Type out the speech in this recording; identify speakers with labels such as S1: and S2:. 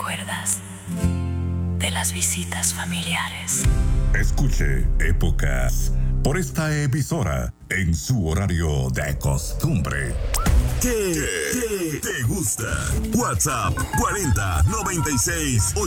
S1: acuerdas de las visitas familiares.
S2: Escuche Épocas por esta emisora en su horario de costumbre.
S3: ¿Qué te gusta? WhatsApp 40 96